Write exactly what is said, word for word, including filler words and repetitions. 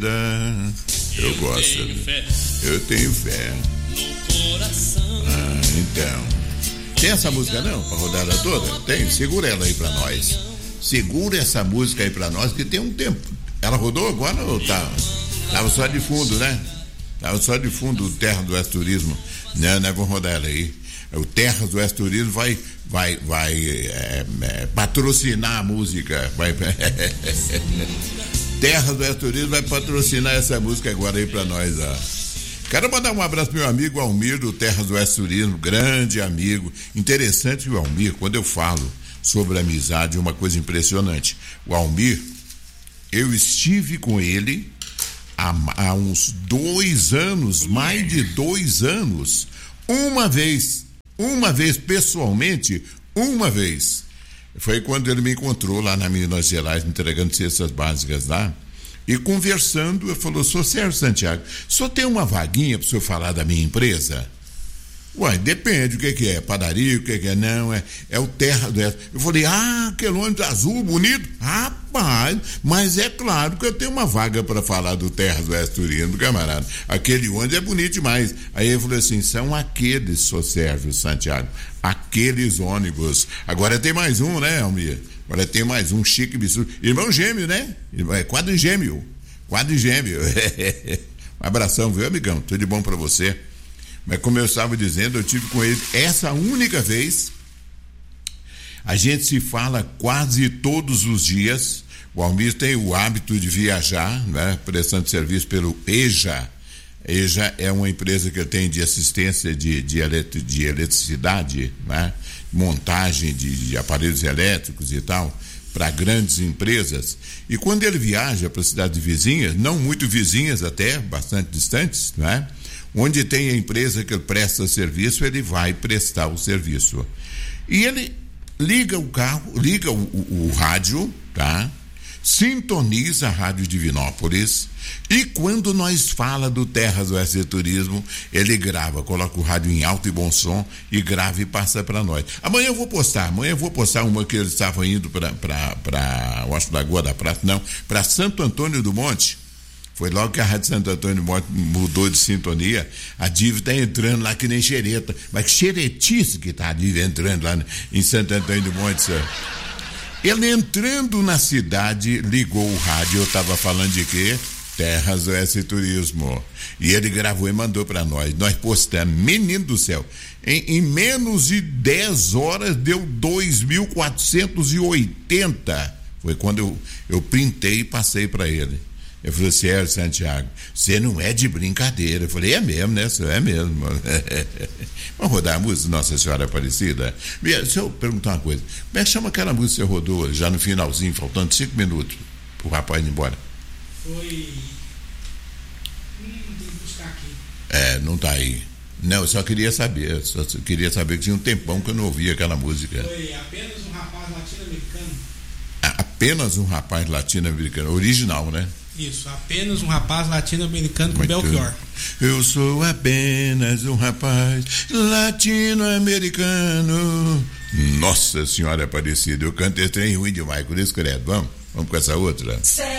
Eu gosto. Tenho fé. Eu tenho fé. No coração. Ah, então. Tem essa música não? Pra rodada toda? Tem? Segura ela aí pra nós. Segura essa música aí pra nós, que tem um tempo. Ela rodou agora ou tá? Tava só de fundo, né? Tava só de fundo o Terra do Oeste Turismo. Não, nós vamos rodar ela aí. O Terra do Oeste Turismo vai, vai, vai é, é, patrocinar a música. Vai, Terra do Oeste Turismo vai patrocinar essa música agora aí pra nós, ó. Quero mandar um abraço pro meu amigo Almir do Terra do Oeste Turismo, grande amigo. Interessante o Almir, quando eu falo sobre amizade, uma coisa impressionante. O Almir, eu estive com ele há, há uns dois anos, mais de dois anos, uma vez, uma vez pessoalmente, uma vez. Foi quando ele me encontrou lá na Minas Gerais, entregando cestas básicas lá. E conversando, ele falou: "Sou Sérgio Santiago, só tem uma vaguinha para o senhor falar da minha empresa?" Uai, depende, o que que é? Padaria, o que que é? Não, é, é o Terra do Oeste. Eu falei: "Ah, aquele ônibus azul, bonito." Rapaz, mas é claro que eu tenho uma vaga para falar do Terra do Oeste Turismo, camarada. Aquele ônibus é bonito demais. Aí ele falou assim: "São aqueles, sou Sérgio Santiago, aqueles ônibus." Agora tem mais um, né, Almir? Agora tem mais um chique absurdo. Irmão gêmeo, né? É quadro gêmeo. Quadro gêmeo. Um abração, viu, amigão? Tudo de bom pra você. Mas como eu estava dizendo, eu tive com ele essa única vez. A gente se fala quase todos os dias. O Almir tem o hábito de viajar, né? Prestando serviço pelo EJA. EJA é uma empresa que tem de assistência de, de, elet, de eletricidade, né? Montagem de, de aparelhos elétricos e tal, para grandes empresas. E quando ele viaja para cidades vizinhas, não muito vizinhas até, bastante distantes, né? Onde tem a empresa que ele presta serviço, ele vai prestar o serviço. E ele liga o carro, liga o, o, o rádio, tá? Sintoniza a Rádio Divinópolis, e quando nós fala do Terra do Oeste Turismo, ele grava, coloca o rádio em alto e bom som e grava e passa para nós. Amanhã eu vou postar, amanhã eu vou postar uma que ele estava indo para, para, para, eu acho, Lagoa da Prata, não, para Santo Antônio do Monte. Foi logo que a Rádio Santo Antônio do Monte mudou de sintonia, a Diva está entrando lá que nem xereta, mas que xeretice que tá a Diva entrando lá em Santo Antônio do Monte, senhor. Ele entrando na cidade, ligou o rádio, eu estava falando de quê? Terra do Oeste Turismo. E ele gravou e mandou para nós. Nós postamos, menino do céu, em, em menos de dez horas deu dois mil quatrocentos e oitenta. Foi quando eu, eu printei e passei para ele. Eu falei: "Sérgio Santiago, você não é de brincadeira." Eu falei: "É mesmo, né? É mesmo." Vamos rodar a música Nossa Senhora Aparecida? Deixa eu perguntar uma coisa. Como é que chama aquela música que você rodou já no finalzinho, faltando cinco minutos pro rapaz ir embora? Foi... Hum, tem que buscar aqui. É, não tá aí. Não, eu só queria saber. Só queria saber que tinha um tempão que eu não ouvia aquela música. Foi Apenas um Rapaz Latino-Americano. Apenas um Rapaz Latino-Americano. Original, né? Isso, Apenas um Rapaz Latino-Americano com Belchior. Eu sou apenas um rapaz latino-americano. Nossa Senhora Aparecida, eu canto esse trem ruim demais, por isso, credo. Vamos, vamos com essa outra.